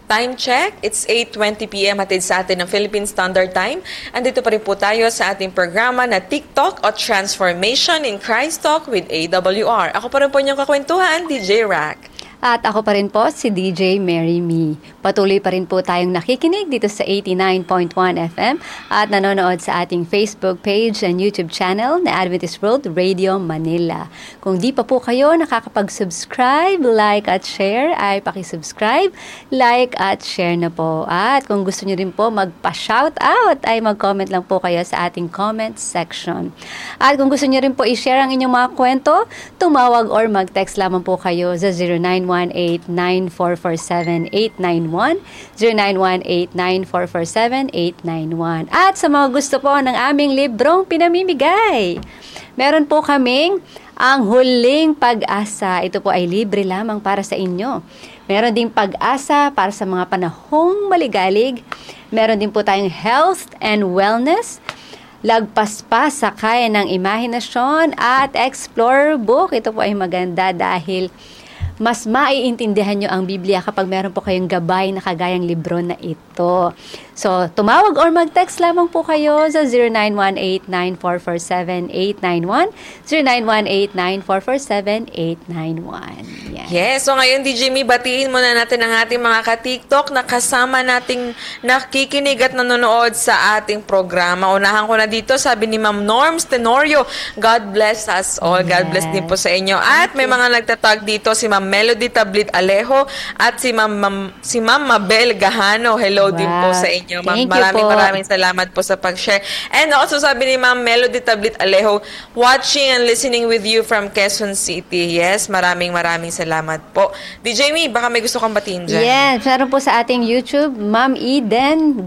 Time check, it's 8:20 p.m. hatid sa atin ng Philippine Standard Time. Andito pa rin po tayo sa ating programa na TikTok o Transformation in Christ Talk with AWR. Ako pa rin po inyong kakwentuhan, DJ Rack. At ako pa rin po si DJ Mary Me. Patuloy pa rin po tayong nakikinig dito sa 89.1 FM at nanonood sa ating Facebook page and YouTube channel na Adventist World Radio Manila. Kung di pa po kayo nakakapag-subscribe, like at share, ay pakisubscribe, like at share na po. At kung gusto nyo rin po magpa-shout out, ay mag-comment lang po kayo sa ating comment section. At kung gusto nyo rin po i-share ang inyong mga kwento, tumawag or mag-text lamang po kayo sa 0918-9447-891, 0918-9447-891. At sa mga gusto po ng aming librong pinamimigay, meron po kaming ang Huling Pag-asa. Ito po ay libre lamang para sa inyo. Meron ding pag-asa para sa mga panahong maligalig. Meron din po tayong Health and Wellness, Lagpas pa sa Kaya ng Imahinasyon at Explore Book. Ito po ay maganda dahil mas maiintindihan nyo ang Biblia kapag meron po kayong gabay na kagayang libro na ito. So, tumawag or mag-text lamang po kayo sa 0918-9447-891, 0918-9447-891. Yes, so ngayon, DJ Mi, batiin muna natin ang ating mga ka-TikTok na kasama nating nakikinig at nanonood sa ating programa. Unahan ko na dito, sabi ni Ma'am Norms Tenorio, God bless us all. God bless din po sa inyo. At may mga nagtatag dito, si Ma'am Melody Tablit Alejo at si Ma'am Mabel Gahano. Hello din po sa inyo. Maraming salamat po sa pag-share. And also sabi ni Ma'am Melody Tablit Alejo, watching and listening with you from Quezon City. Yes, maraming salamat po. DJ Mi, baka may gusto kang batiin dyan. Yes, meron po sa ating YouTube, Ma'am Eden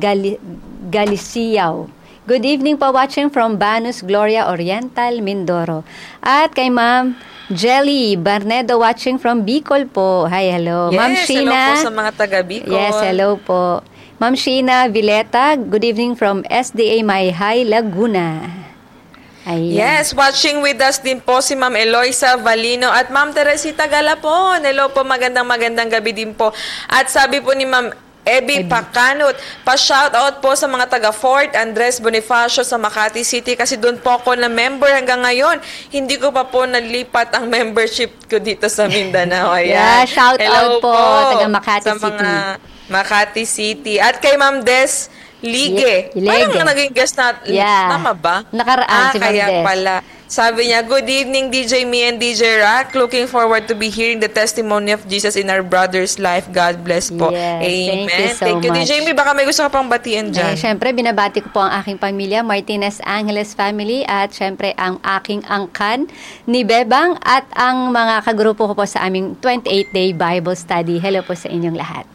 Galiciao. Good evening po, watching from Banus Gloria Oriental, Mindoro. At kay Ma'am Jelly Barnedo, watching from Bicol po. Hi, hello. Yes, Ma'am Sheena. Hello po sa mga taga Bicol. Yes, hello po. Ma'am Sheena Vileta, good evening from SDA Mayhay, Laguna. Ayan. Yes, watching with us din po si Ma'am Eloisa Valino at Ma'am Teresita Galapon. Hello po, magandang gabi din po. At sabi po ni Ma'am Ebi Pacanut, pa-shoutout po sa mga taga Fort Andres Bonifacio sa Makati City kasi doon po ako na member hanggang ngayon. Hindi ko pa po nalipat ang membership ko dito sa Mindanao. Ayan. Yeah, shoutout po taga Makati sa City. Mga Makati City. At kay Ma'am Des Lige. Parang naging guest na. Yeah. Tama ba? Nakaraan si Ma'am kaya Des. pala. Sabi niya, good evening DJ Me and DJ Rack. Looking forward to be hearing the testimony of Jesus in our brother's life. God bless po. Yes, Amen. thank you so much. DJ Me, baka may gusto ka pang batian dyan. Syempre, binabati ko po ang aking pamilya, Martinez Angeles family, at syempre ang aking angkan ni Bebang at ang mga kagrupo ko po sa aming 28-day Bible study. Hello po sa inyong lahat.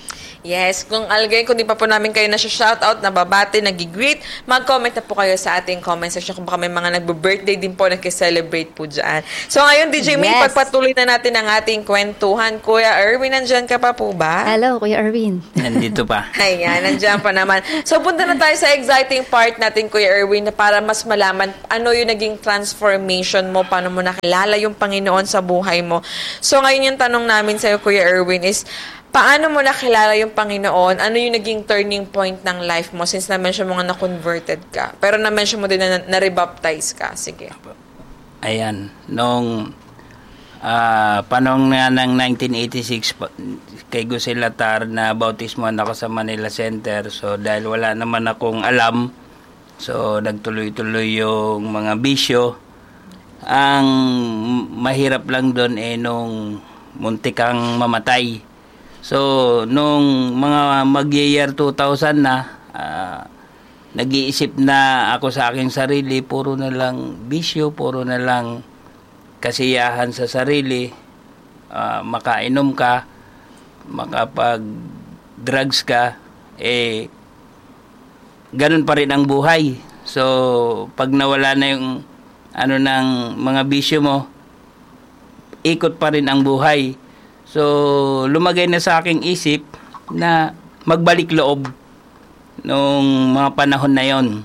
Yes, kung di pa po namin kayo na-shoutout, nababati, nag-greet, mag-comment na po kayo sa ating comment section kung baka may mga nagbe-birthday din po, nag-celebrate po dyan. So ngayon, DJ May, pagpatuloy na natin ang ating kwentuhan. Kuya Erwin, nandyan ka pa po ba? Hello, Kuya Erwin. Nandito pa. Ayan, nandyan pa naman. So punta na tayo sa exciting part natin, Kuya Erwin, na para mas malaman ano yung naging transformation mo, paano mo nakilala yung Panginoon sa buhay mo. So ngayon yung tanong namin sa'yo, Kuya Erwin, is paano mo nakilala yung Panginoon? Ano yung naging turning point ng life mo since na-mention mo nga na-converted ka? Pero na-mention mo din na na-rebaptize ka. Sige. Ayan. Nung panong nga ng 1986, kay Jose Latar na bautismoan ako sa Manila Center. So dahil wala naman akong alam, so nagtuloy-tuloy yung mga bisyo. Ang mahirap lang doon nung muntik kang mamatay. So, nung mga mag-year 2000 na, nag-iisip na ako sa aking sarili, puro na lang bisyo, puro na lang kasiyahan sa sarili, makainom ka, makapag-drugs ka, ganun pa rin ang buhay. So, pag nawala na yung ng mga bisyo mo, ikot pa rin ang buhay. So, lumagay na sa aking isip na magbalik loob nung mga panahon na yon.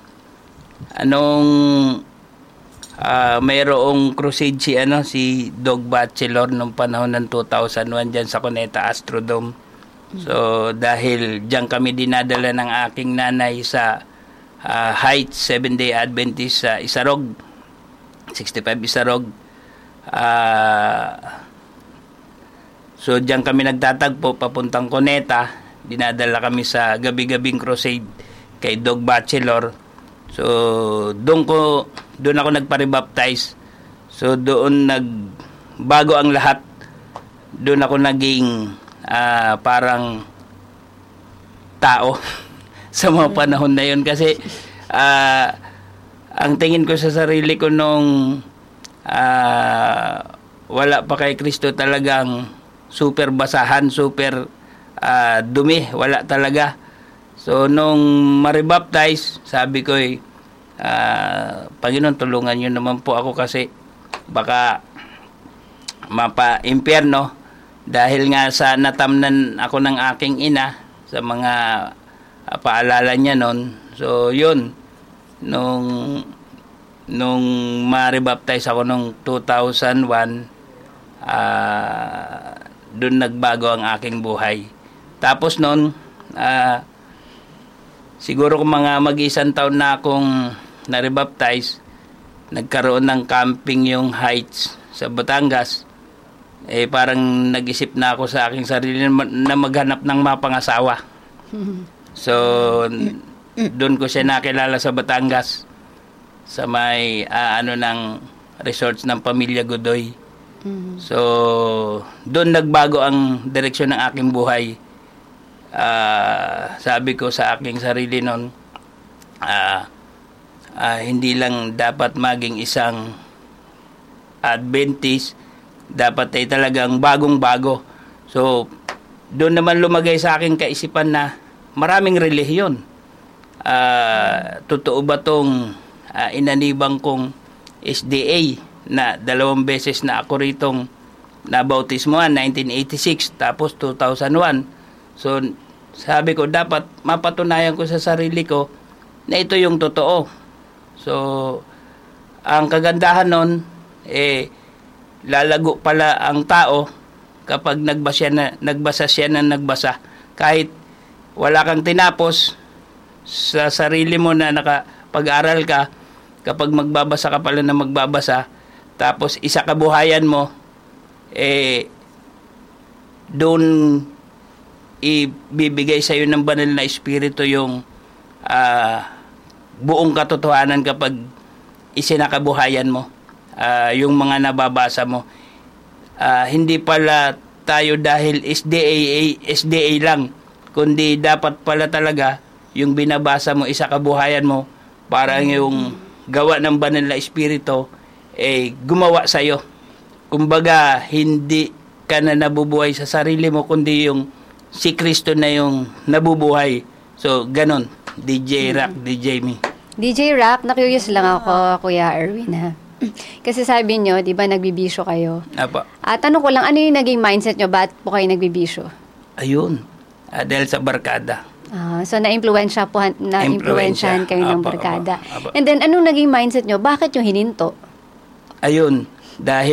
Mayroong crusade si Dog Batchelor nung panahon ng 2001 dyan sa Cuneta Astrodome. So, dahil diyan kami dinadala ng aking nanay sa Heights 7-day Adventist sa Isarog, 65 Isarog. So, diyan kami nagtatagpo papuntang Cuneta. Dinadala kami sa gabi-gabing crusade kay Dog Bachelor. So, doon ako nagpa-rebaptize. So, doon bago ang lahat. Doon ako naging parang tao sa mga panahon na yun. Kasi, ang tingin ko sa sarili ko nung wala pa kay Kristo, talagang super basahan, super dumi, wala talaga. So, nung ma-rebaptize, sabi ko, Panginoon, tulungan nyo naman po ako kasi baka mapa-impyerno dahil nga sa natamnan ako ng aking ina sa mga paalala niya noon. So, yun. Nung ma-rebaptize ako nung 2001, doon nagbago ang aking buhay. Tapos noon, siguro kung mga mag-isang taon na akong na-rebaptize, nagkaroon ng camping yung Heights sa Batangas. Parang nag-isip na ako sa aking sarili na maghanap ng mapangasawa. So, doon ko siya nakilala sa Batangas sa may ng resorts ng Pamilya Godoy. So, doon nagbago ang direksyon ng aking buhay. Sabi ko sa aking sarili noon, hindi lang dapat maging isang Adventist, dapat ay talagang bagong-bago. So, doon naman lumagay sa aking kaisipan na maraming relihiyon. Totoo ba tong inanibang kong SDA na 2 beses na ako ritong nabautismuhan, 1986 tapos 2001. So, sabi ko, dapat mapatunayan ko sa sarili ko na ito yung totoo. So, ang kagandahan nun, lalago pala ang tao kapag nagbasa siya na nagbasa. Kahit wala kang tinapos sa sarili mo na nakapag-aral ka, kapag magbabasa ka pala na magbabasa, tapos isa kabuhayan mo, doon ibibigay sa iyo ng banal na espiritu yung buong katotohanan kapag isinakabuhayan mo yung mga nababasa mo. Hindi pala tayo dahil SDA lang, kundi dapat pala talaga yung binabasa mo, isa kabuhayan mo, parang yung gawa ng banal na espiritu gumawa sa iyo. Kumbaga, hindi ka na nabubuhay sa sarili mo, kundi yung si Kristo na yung nabubuhay. So, ganon. DJ Rock, DJ Me. DJ Rock, na-curious lang ako, Kuya Erwin, ha? Kasi sabi nyo, di ba, nagbibisyo kayo? Apa. Tanong ko lang, ano yung naging mindset nyo? Ba't po kayo nagbibisyo? Ayun. Dahil sa barkada. So, na-influensyahan kayo ng barkada. Apa. And then, anong naging mindset nyo? Bakit yung hininto? Ayun. Dahil